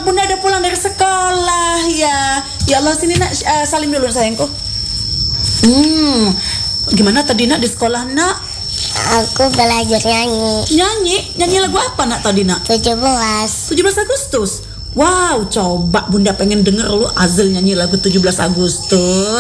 Bunda udah pulang dari sekolah ya. Ya Allah, sini nak, salim dulu sayangku. Gimana tadi nak di sekolah nak? Aku belajar Nyanyi lagu apa nak tadi nak? 17 Agustus. Wow, coba Bunda pengen denger lu Azil nyanyi lagu 17 Agustus.